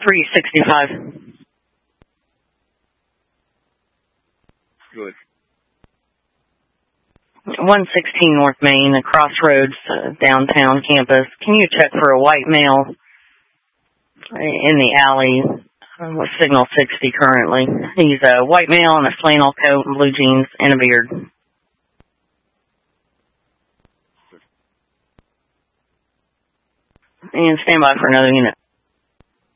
365. Good. 116 North Main, the Crossroads downtown campus. Can you check for a white male in the alley with signal 60 currently? He's a white male in a flannel coat and blue jeans and a beard. And stand by for another unit.